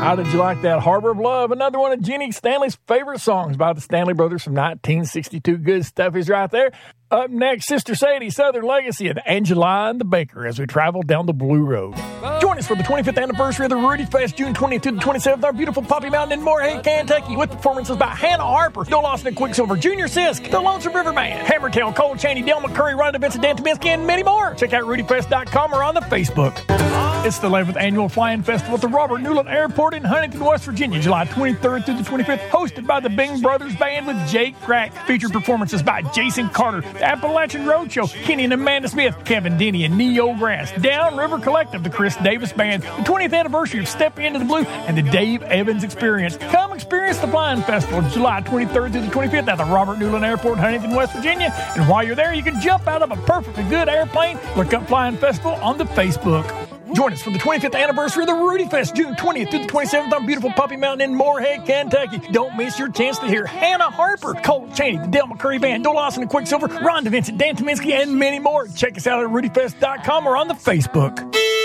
How did you like that? Harbor of Love, another one of Jenny Stanley's favorite songs by the Stanley Brothers from 1962. Good stuff is right there. Up next, Sister Sadie, Southern Legacy, and Angela and the Baker as we travel down the Blue Road. Join us for the 25th anniversary of the Rudy Fest, June 20th to the 27th, our beautiful Poppy Mountain in Moorhead, Kentucky, with performances by Hannah Harper, Joe Lawson and Quicksilver, Junior Sisk, The Lonesome River Band, Hammertail, Cole Chaney, Del McCurry, Rhonda Vincent, Dan Tominski, and many more. Check out RudyFest.com or on the Facebook. It's the 11th annual Flying Festival at the Robert Newland Airport in Huntington, West Virginia, July 23rd through the 25th, hosted by the Bing Brothers Band with Jake Crack. Featured performances by Jason Carter, the Appalachian Roadshow, Kenny and Amanda Smith, Kevin Denny and Neo Grass, Downriver Collective, the Chris Davis Band, the 20th anniversary of Step Into the Blue, and the Dave Evans Experience. Come experience the Flying Festival July 23rd through the 25th at the Robert Newland Airport in Huntington, West Virginia. And while you're there, you can jump out of a perfectly good airplane. Look up Flying Festival on the Facebook. Join us for the 25th anniversary of the Rudy Fest, June 20th through the 27th on beautiful Puppy Mountain in Moorhead, Kentucky. Don't miss your chance to hear Hannah Harper, Cole Chaney, the Del McCurry Band, Joe Lawson and Quicksilver, Rhonda Vincent, Dan Tominski, and many more. Check us out at RudyFest.com or on the Facebook.